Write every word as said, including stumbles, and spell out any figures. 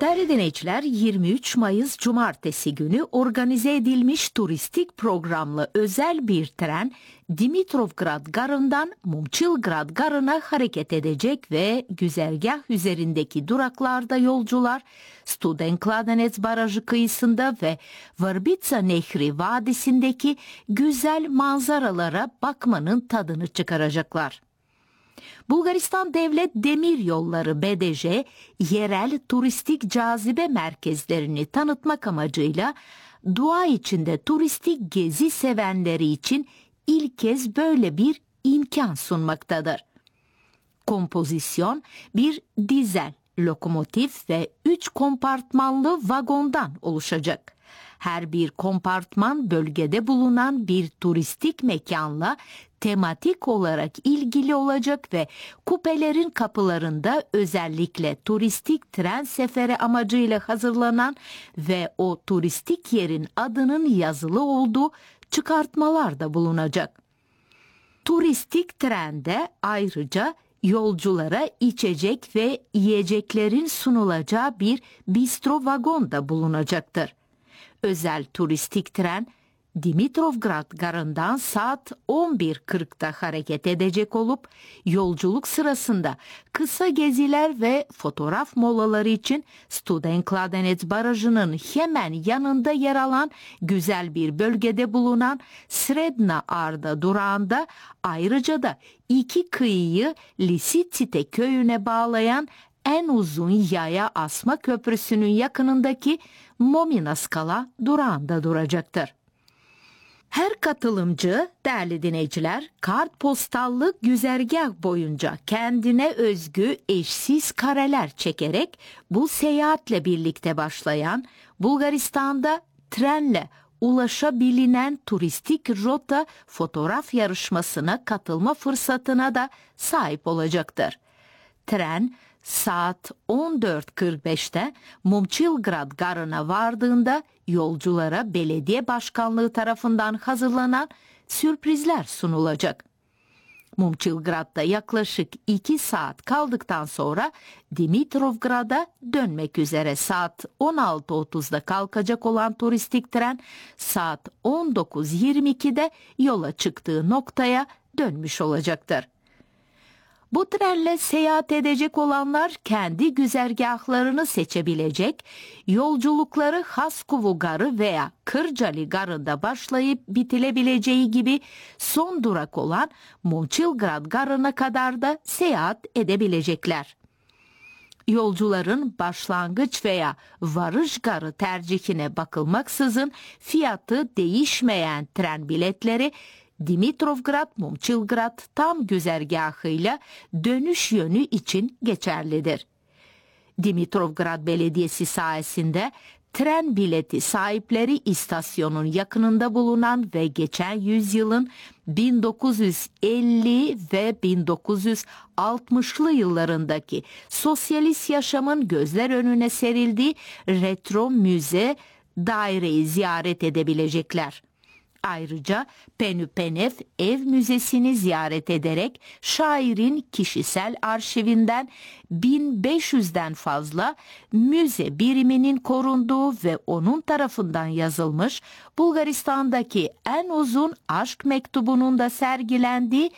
Değerli dinleyiciler, yirmi üç Mayıs Cumartesi günü organize edilmiş turistik programlı özel bir tren Dimitrovgrad Garı'ndan Momçilgrad Garı'na hareket edecek ve güzergah üzerindeki duraklarda yolcular Studenkladanets Barajı kıyısında ve Vrbitsa Nehri Vadisi'ndeki güzel manzaralara bakmanın tadını çıkaracaklar. Bulgaristan Devlet Demiryolları B D J, yerel turistik cazibe merkezlerini tanıtmak amacıyla doğa içinde turistik gezi sevenleri için ilk kez böyle bir imkan sunmaktadır. Kompozisyon bir dizel, lokomotif ve üç kompartmanlı vagondan oluşacak. Her bir kompartman bölgede bulunan bir turistik mekanla tematik olarak ilgili olacak ve kupelerin kapılarında özellikle turistik tren seferi amacıyla hazırlanan ve o turistik yerin adının yazılı olduğu çıkartmalar da bulunacak. Turistik trende ayrıca yolculara içecek ve yiyeceklerin sunulacağı bir bistro vagon da bulunacaktır. Özel turistik tren Dimitrovgrad Garı'ndan saat on bir kırkta hareket edecek olup yolculuk sırasında kısa geziler ve fotoğraf molaları için Studenkladanets Barajı'nın hemen yanında yer alan güzel bir bölgede bulunan Sredna Arda durağında, ayrıca da iki kıyıyı Lisitsite köyüne bağlayan en uzun yaya asma köprüsünün yakınındaki Mominaskala durağında duracaktır. Her katılımcı, değerli dinleyiciler, kartpostallı güzergah boyunca kendine özgü eşsiz kareler çekerek bu seyahatle birlikte başlayan, Bulgaristan'da trenle ulaşabilinen turistik rota fotoğraf yarışmasına katılma fırsatına da sahip olacaktır. Tren saat on dört kırk beşte Momçilgrad Garı'na vardığında yolculara belediye başkanlığı tarafından hazırlanan sürprizler sunulacak. Momçilgrad'da yaklaşık iki saat kaldıktan sonra Dimitrovgrad'a dönmek üzere saat on altı otuzda kalkacak olan turistik tren saat on dokuz yirmi ikide yola çıktığı noktaya dönmüş olacaktır. Bu trenle seyahat edecek olanlar kendi güzergahlarını seçebilecek, yolculukları Haskovo Garı veya Kırcalı Garı'nda başlayıp bitirebileceği gibi son durak olan Momçilgrad Garı'na kadar da seyahat edebilecekler. Yolcuların başlangıç veya varış garı tercihine bakılmaksızın fiyatı değişmeyen tren biletleri Dimitrovgrad-Momçilgrad tam güzergahıyla dönüş yönü için geçerlidir. Dimitrovgrad Belediyesi sayesinde tren bileti sahipleri istasyonun yakınında bulunan ve geçen yüzyılın bin dokuz yüz elli ve bin dokuz yüz altmışlı yıllarındaki sosyalist yaşamın gözler önüne serildiği retro müze daireyi ziyaret edebilecekler. Ayrıca Penüpenef Ev Müzesi'ni ziyaret ederek şairin kişisel arşivinden bin beş yüzden fazla müze biriminin korunduğu ve onun tarafından yazılmış Bulgaristan'daki en uzun aşk mektubunun da sergilendiği